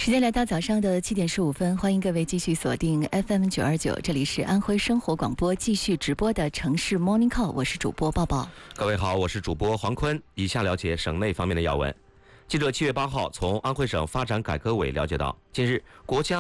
时间来到早上的7:15，欢迎各位继续锁定 FM929，这里是安徽生活广播继续直播的城市 Morning Call， 我是主播抱抱。 各位好，我是主播黄坤。以下了解省内方面的要闻。记者7月8号从安徽省发展改革委了解到，近日国家